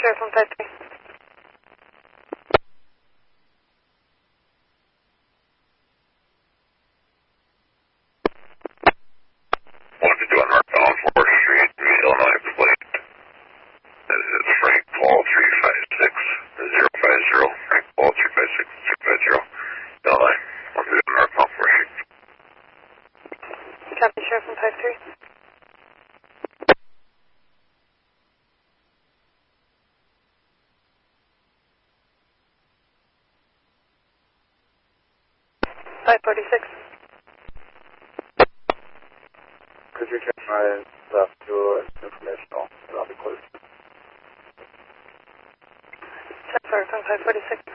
Sheriff 153. What to do on northbound 4th Street, Illinois plate. That is Frank Paul 356 050. Frank Paul 356 050. Illinois. What to do on northbound 4th Street. Copy, Sheriff 153. Could you check my left to informational? That'll be close. Check for 546.